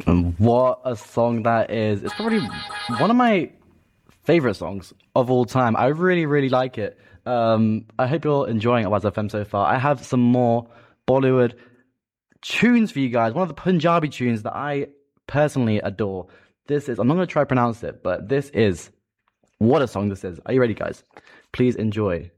And what a song that is. It's probably one of my favorite songs of all time. I really, really like it. I hope you're enjoying Awaz FM so far. I have some more Bollywood tunes for you guys. One of the Punjabi tunes that I personally adore. I'm not going to try to pronounce it, but this is, what a song this is. Are you ready, guys? Please enjoy.